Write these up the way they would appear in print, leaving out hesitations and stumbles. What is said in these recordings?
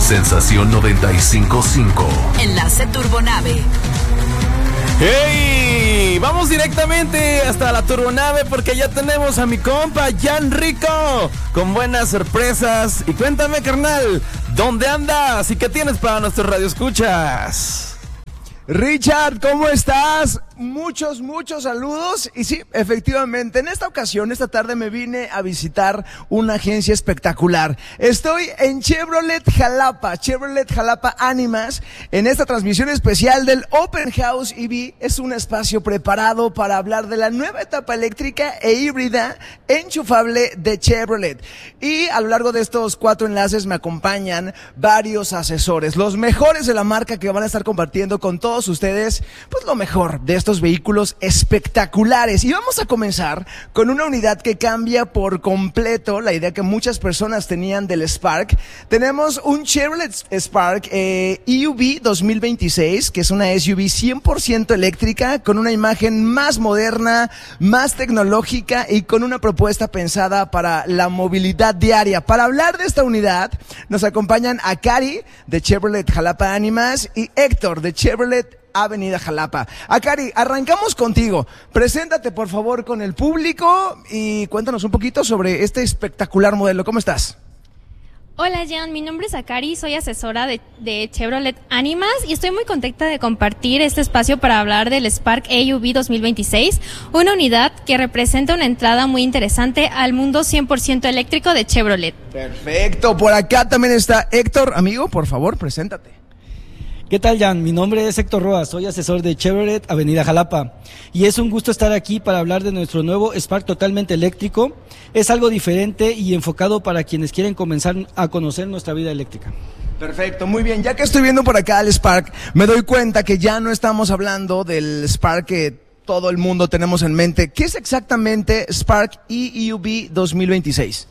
Sensación 95.5. Enlace Turbonave. ¡Hey! Vamos directamente hasta la turbonave porque ya tenemos a mi compa Jan Rico con buenas sorpresas. Y cuéntame, carnal, ¿dónde andas y qué tienes para nuestros radioescuchas? Richard, ¿cómo estás? Muchos saludos. Y sí, efectivamente, en esta ocasión, esta tarde me vine a visitar una agencia espectacular. Estoy en Chevrolet Jalapa Animas, en esta transmisión especial del Open House EV. Es un espacio preparado para hablar de la nueva etapa eléctrica e híbrida enchufable de Chevrolet. Y a lo largo de estos 4 enlaces me acompañan varios asesores, los mejores de la marca, que van a estar compartiendo con todos ustedes, pues lo mejor de estos vehículos espectaculares. Y vamos a comenzar con una unidad que cambia por completo la idea que muchas personas tenían del Spark. Tenemos un Chevrolet Spark EUV 2026, que es una SUV 100% eléctrica, con una imagen más moderna, más tecnológica y con una propuesta pensada para la movilidad diaria. Para hablar de esta unidad, nos acompañan Akari de Chevrolet Jalapa Animas y Héctor de Chevrolet Avenida Jalapa. Akari, arrancamos contigo. Preséntate, por favor, con el público y cuéntanos un poquito sobre este espectacular modelo. ¿Cómo estás? Hola, Jan, mi nombre es Akari, soy asesora de Chevrolet Animas y estoy muy contenta de compartir este espacio para hablar del Spark EUV 2026, una unidad que representa una entrada muy interesante al mundo 100% eléctrico de Chevrolet. Perfecto, por acá también está Héctor. Amigo, por favor, preséntate. ¿Qué tal, Jan? Mi nombre es Héctor Roa, soy asesor de Chevrolet Avenida Jalapa y es un gusto estar aquí para hablar de nuestro nuevo Spark totalmente eléctrico. Es algo diferente y enfocado para quienes quieren comenzar a conocer nuestra vida eléctrica. Perfecto, muy bien. Ya que estoy viendo por acá el Spark, me doy cuenta que ya no estamos hablando del Spark que todo el mundo tenemos en mente. ¿Qué es exactamente Spark EUV 2026?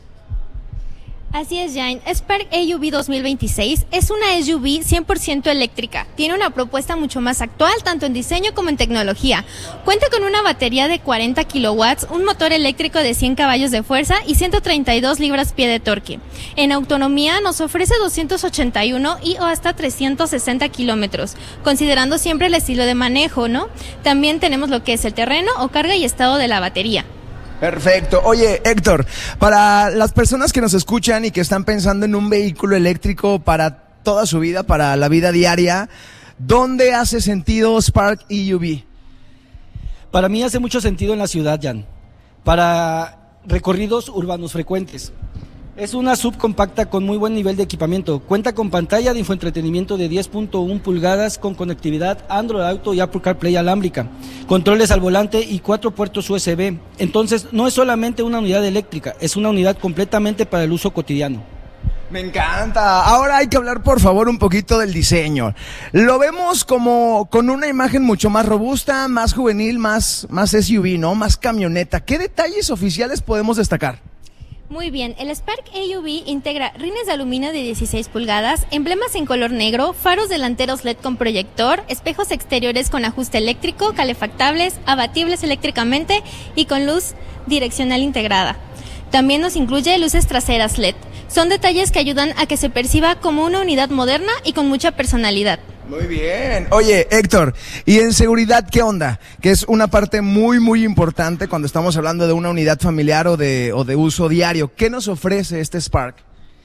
Así es, Jan. Spark EUV 2026 es una SUV 100% eléctrica. Tiene una propuesta mucho más actual, tanto en diseño como en tecnología. Cuenta con una batería de 40 kilowatts, un motor eléctrico de 100 caballos de fuerza y 132 libras-pie de torque. En autonomía nos ofrece 281 y o hasta 360 kilómetros, considerando siempre el estilo de manejo, ¿no? También tenemos lo que es el terreno o carga y estado de la batería. Perfecto. Oye, Héctor, para las personas que nos escuchan y que están pensando en un vehículo eléctrico para toda su vida, para la vida diaria, ¿dónde hace sentido Spark EUV? Para mí hace mucho sentido en la ciudad, Jan, para recorridos urbanos frecuentes. Es una subcompacta con muy buen nivel de equipamiento. Cuenta con pantalla de infoentretenimiento de 10.1 pulgadas con conectividad Android Auto y Apple CarPlay alámbrica, controles al volante y 4 puertos USB. Entonces, no es solamente una unidad eléctrica, es una unidad completamente para el uso cotidiano. Me encanta. Ahora hay que hablar, por favor, un poquito del diseño. Lo vemos como con una imagen mucho más robusta, más juvenil, más SUV, ¿no? Más camioneta. ¿Qué detalles oficiales podemos destacar? Muy bien, el Spark EUV integra rines de aluminio de 16 pulgadas, emblemas en color negro, faros delanteros LED con proyector, espejos exteriores con ajuste eléctrico, calefactables, abatibles eléctricamente y con luz direccional integrada. También nos incluye luces traseras LED. Son detalles que ayudan a que se perciba como una unidad moderna y con mucha personalidad. Muy bien. Oye, Héctor, ¿y en seguridad qué onda? Que es una parte muy importante cuando estamos hablando de una unidad familiar o de uso diario. ¿Qué nos ofrece este Spark?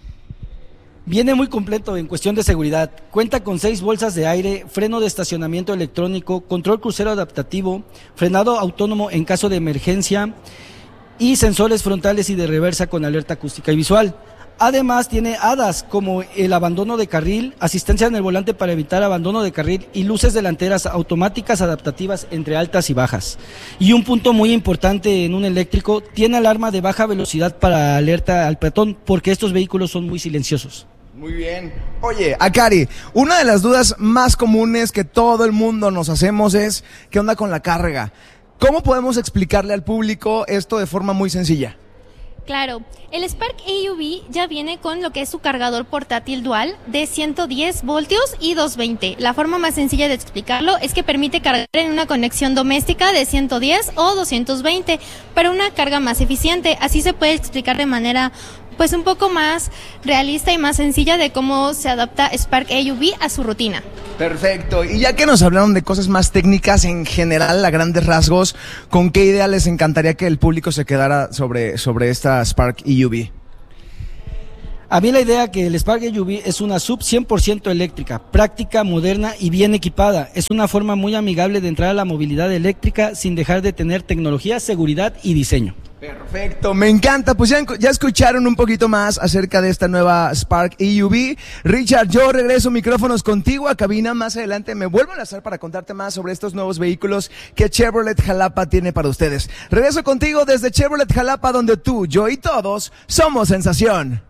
Viene muy completo en cuestión de seguridad. Cuenta con 6 bolsas de aire, freno de estacionamiento electrónico, control crucero adaptativo, frenado autónomo en caso de emergencia y sensores frontales y de reversa con alerta acústica y visual. Además tiene ADAS como el abandono de carril, asistencia en el volante para evitar abandono de carril y luces delanteras automáticas adaptativas entre altas y bajas. Y un punto muy importante en un eléctrico, tiene alarma de baja velocidad para alerta al peatón porque estos vehículos son muy silenciosos. Muy bien. Oye, Akari, una de las dudas más comunes que todo el mundo nos hacemos es ¿qué onda con la carga? ¿Cómo podemos explicarle al público esto de forma muy sencilla? Claro, el Spark EUV ya viene con lo que es su cargador portátil dual de 110 voltios y 220. La forma más sencilla de explicarlo es que permite cargar en una conexión doméstica de 110 o 220 para una carga más eficiente. Así se puede explicar de manera pues un poco más realista y más sencilla de cómo se adapta Spark AUV a su rutina. Perfecto, y ya que nos hablaron de cosas más técnicas en general, a grandes rasgos, ¿con qué idea les encantaría que el público se quedara sobre esta Spark AUV? A mí la idea que el Spark AUV es una sub 100% eléctrica, práctica, moderna y bien equipada. Es una forma muy amigable de entrar a la movilidad eléctrica sin dejar de tener tecnología, seguridad y diseño. Perfecto, me encanta. Pues ya escucharon un poquito más acerca de esta nueva Spark AUV. Richard, yo regreso micrófonos contigo a cabina. Más adelante me vuelvo a enlazar para contarte más sobre estos nuevos vehículos que Chevrolet Jalapa tiene para ustedes. Regreso contigo desde Chevrolet Jalapa, donde tú, yo y todos somos sensación.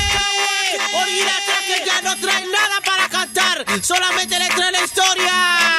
Solamente le trae la historia.